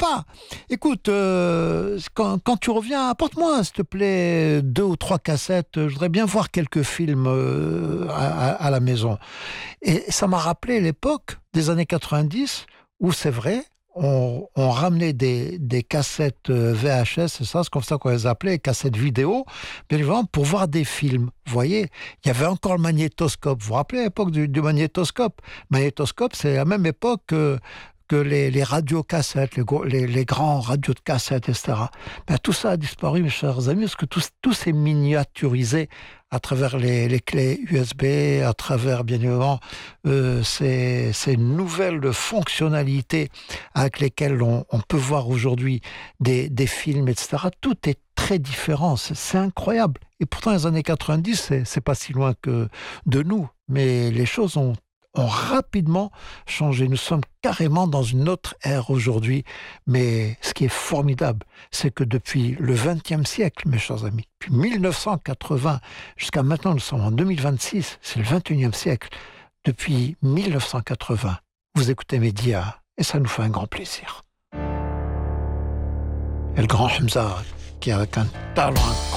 papa, écoute, quand tu reviens, apporte-moi, s'il te plaît, 2 ou 3 cassettes. Je voudrais bien voir quelques films à la maison. Et ça m'a rappelé l'époque des années 90 où c'est vrai, on ramenait des cassettes VHS, c'est comme ça qu'on les appelait, cassettes vidéo, bien évidemment, pour voir des films. Vous voyez, il y avait encore le magnétoscope. Vous vous rappelez à l'époque du magnétoscope? Magnétoscope, c'est la même époque que les radiocassettes, les grands radios de cassettes, etc. Ben, tout ça a disparu, mes chers amis, parce que tout s'est miniaturisé à travers les clés USB, à travers, bien évidemment, ces nouvelles fonctionnalités avec lesquelles on peut voir aujourd'hui des films, etc. Tout est très différent, c'est incroyable. Et pourtant, les années 90, c'est pas si loin que de nous, mais les choses ont rapidement changé. Nous sommes carrément dans une autre ère aujourd'hui. Mais ce qui est formidable, c'est que depuis le XXe siècle, mes chers amis, depuis 1980 jusqu'à maintenant, nous sommes en 2026, c'est le XXIe siècle. Depuis 1980, vous écoutez Média et ça nous fait un grand plaisir. Et le grand Hamza, qui est avec un talent